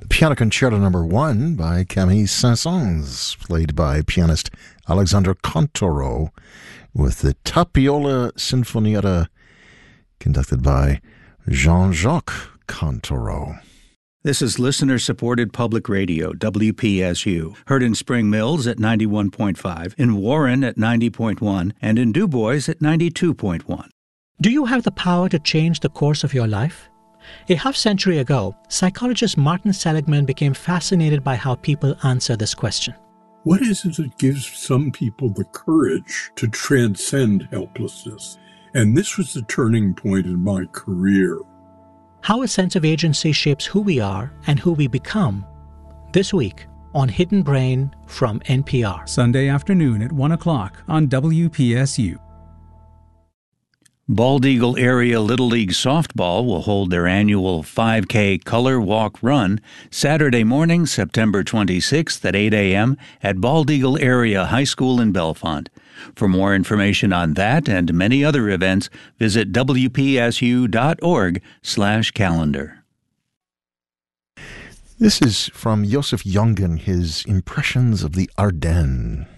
Piano Concerto No. 1 by Camille Saint-Saëns, played by pianist Alexandre Contoro, with the Tapiola Sinfonietta, conducted by Jean-Jacques Contoro. This is listener-supported public radio, WPSU, heard in Spring Mills at 91.5, in Warren at 90.1, and in Du Bois at 92.1. Do you have the power to change the course of your life? A half-century ago, psychologist Martin Seligman became fascinated by how people answer this question. What is it that gives some people the courage to transcend helplessness? And this was the turning point in my career. How a sense of agency shapes who we are and who we become. This week on Hidden Brain from NPR. Sunday afternoon at 1 o'clock on WPSU. Bald Eagle Area Little League Softball will hold their annual 5K Color Walk Run Saturday morning, September 26th at 8 a.m. at Bald Eagle Area High School in Bellefonte. For more information on that and many other events, visit wpsu.org/calendar. This is from Joseph Jongen, his Impressions of the Ardennes.